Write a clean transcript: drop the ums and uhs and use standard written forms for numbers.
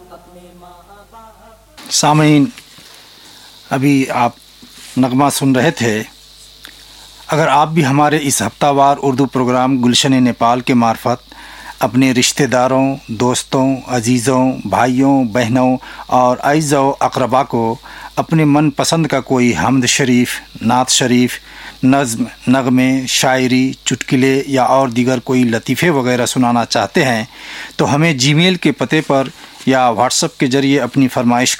सामीन, अभी आप नगमा सुन रहे थे। अगर आप भी हमारे इस हफ्तावार उर्दू प्रोग्राम गुलशन नेपाल के मार्फत अपने रिश्तेदारों, दोस्तों, अजीज़ों, भाइयों, बहनों और अइज़-ओ अक़रबा को अपने मन पसंद का कोई हम्द शरीफ, नात शरीफ, नज़्म, नगमे, शायरी, चुटकुले या और दीगर कोई लतीफ़े वगैरह सुनाना चाहते हैं तो हमें जीमेल के पते पर या व्हाट्सएप के ज़रिए अपनी फरमाइश